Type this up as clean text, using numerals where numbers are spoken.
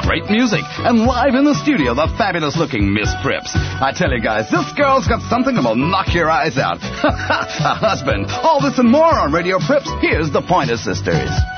great music, and live in the studio, the fabulous-looking Miss Pripps. I tell you guys, this girl's got something that will knock your eyes out. A husband. All this and more on Radio Pripps. Here's the Pointer Sisters.